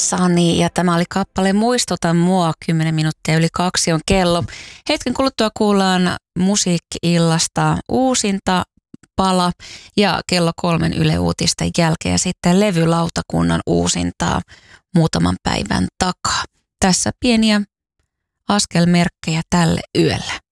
Sani ja tämä oli kappale Muistuta mua, 10 minuuttia yli 2 on kello. Hetken kuluttua kuullaan musiikki-illasta uusinta pala ja kello 3 Yle Uutisten jälkeen sitten levylautakunnan uusintaa muutaman päivän takaa. Tässä pieniä askelmerkkejä tälle yölle.